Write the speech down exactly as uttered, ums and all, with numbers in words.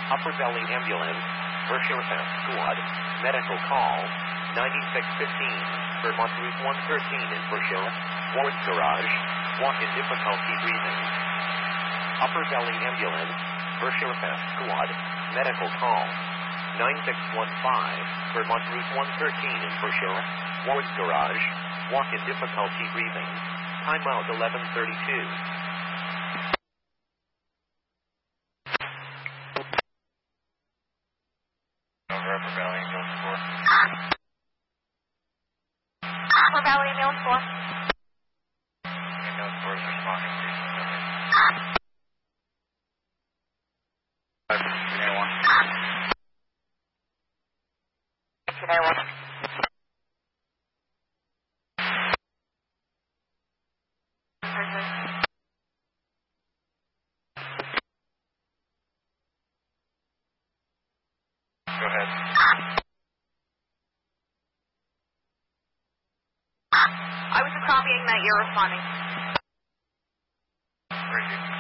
Upper Valley Ambulance, Berkshire Squad, medical call, ninety-six fifteen, Vermont Route one thirteen in Berkshire, Ward's Garage, walk-in difficulty breathing. Upper Valley Ambulance, Berkshire Squad, medical call, nine six one five, Vermont Route one thirteen in Berkshire, Ward's Garage, walk-in difficulty breathing. Timeout eleven thirty-two. Over Upper Valley, Ambulance four. Upper Valley Ambulance four. Ambulance four is responding to Unit one. Unit one. Go ahead. I was just copying that you're responding. Where are you?